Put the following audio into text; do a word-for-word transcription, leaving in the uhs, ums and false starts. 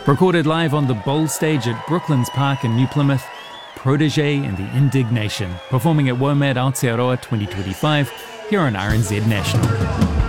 Recorded live on the Bowl stage at Brooklands Park in New Plymouth, Protege and the Indignation, performing at WOMAD Aotearoa twenty twenty-five here on R N Z National.